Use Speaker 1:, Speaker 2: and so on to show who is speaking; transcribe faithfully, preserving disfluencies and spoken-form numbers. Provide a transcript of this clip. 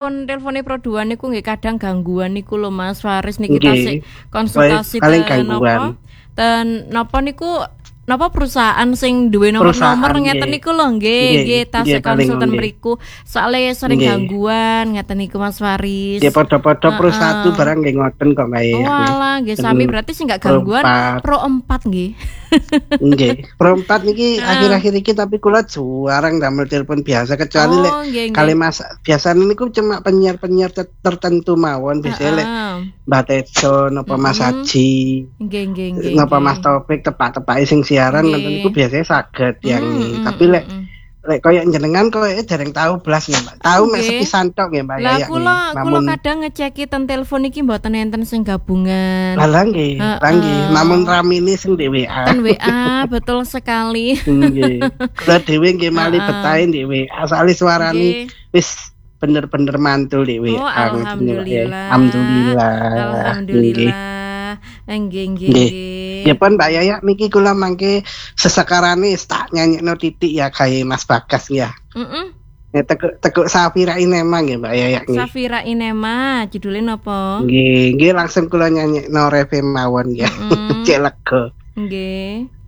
Speaker 1: telepon-telefone Pro dua niku nggih kadang gangguan niku lho Mas Faris niki
Speaker 2: Nggih.
Speaker 1: tasih konsultasi
Speaker 2: Paling
Speaker 1: ten
Speaker 2: gangguan.
Speaker 1: napa? Ten napa niku napa perusahaan sing duwe nomor-nomor
Speaker 2: Perusahaan,
Speaker 1: ngeten
Speaker 2: nggih.
Speaker 1: niku lho nggih
Speaker 2: Nggih,
Speaker 1: nggih tasih
Speaker 2: nggih, paling
Speaker 1: konsultan
Speaker 2: nggih.
Speaker 1: mriku soalnya sering
Speaker 2: Nggih.
Speaker 1: gangguan ngeten niku Mas Faris.
Speaker 2: Ya padha-padha Pro
Speaker 1: Heeh.
Speaker 2: satu barang nggih ngoten kok Mbak Yaya.
Speaker 1: Walah nggih sami berarti sing gak
Speaker 2: Pro
Speaker 1: gangguan
Speaker 2: empat.
Speaker 1: Pro empat nggih.
Speaker 2: Nggih. Pro empat niki
Speaker 1: Heeh.
Speaker 2: akhir-akhir iki tapi kula jarang damel telepon biasa kecuali
Speaker 1: Oh,
Speaker 2: lek
Speaker 1: nggih, nggih.
Speaker 2: kali mas biasanya niku cuma penyiar-penyiar ter- tertentu mawon biasanya lek
Speaker 1: Heeh.
Speaker 2: Mbak Tejo napa Mas
Speaker 1: Mm-mm.
Speaker 2: Haji
Speaker 1: Nggih nggih nggih.
Speaker 2: napa
Speaker 1: nggih.
Speaker 2: Mas Taufik tepak-tepake sing siaran
Speaker 1: Nggih.
Speaker 2: ngoten niku biasanya saged yang
Speaker 1: Mm, mm,
Speaker 2: tapi lek
Speaker 1: mm, mm.
Speaker 2: lek koyo jenengan koyo dereng tahu blas nggih Mbak. Tahu mek
Speaker 1: Nggih.
Speaker 2: sepisan tok nggih Mbak
Speaker 1: Lah
Speaker 2: Yaya.
Speaker 1: kula
Speaker 2: nggih.
Speaker 1: kula
Speaker 2: Namun
Speaker 1: kadang ngeceki ten telepon iki mboten enten sing gabungan.
Speaker 2: Lah nggih,
Speaker 1: Heeh.
Speaker 2: lah nggih. Namun ramine sing di W A.
Speaker 1: Ten W A betul sekali.
Speaker 2: Nggih. Kula dhewe nggih mali
Speaker 1: Heeh.
Speaker 2: betahe di W A soalnya suarane
Speaker 1: Nggih.
Speaker 2: wis bener-bener mantul di W A.
Speaker 1: Oh,
Speaker 2: ngoten niku, Mbak, ya.
Speaker 1: alhamdulillah.
Speaker 2: Alhamdulillah. Nggih.
Speaker 1: Alhamdulillah. Nggih nggih
Speaker 2: Nggih.
Speaker 1: nggih.
Speaker 2: Ya pun Mbak Yaya niki kula mangke sesakarane tak nyanyekno titik ya gawe Mas Bagas ya.
Speaker 1: Heeh.
Speaker 2: Ya tekuk tekuk Safira Inema nggih Mbak Yaya nggih.
Speaker 1: Safira Inema judule napa?
Speaker 2: Nggih, nggih langsung kula nyanyekno refe mawon ya.
Speaker 1: Mm.
Speaker 2: Cek lega.
Speaker 1: Nggih.